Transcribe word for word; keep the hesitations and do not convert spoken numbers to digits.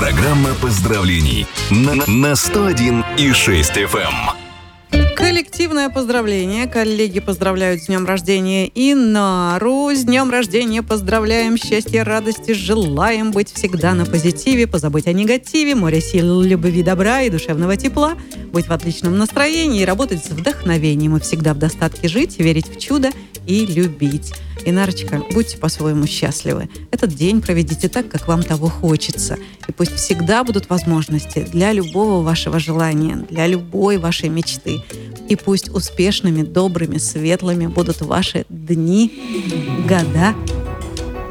Программа поздравлений на, на сто один и шесть эф эм. Коллективное поздравление. Коллеги поздравляют с днем рождения Инару. С днем рождения поздравляем, счастья, радости, желаем быть всегда на позитиве, позабыть о негативе, море сил, любви, добра и душевного тепла, быть в отличном настроении и работать с вдохновением, и всегда в достатке жить, верить в чудо и любить. Инарочка, будьте по-своему счастливы. Этот день проведите так, как вам того хочется. И пусть всегда будут возможности для любого вашего желания, для любой вашей мечты. И пусть успешными, добрыми, светлыми будут ваши дни, года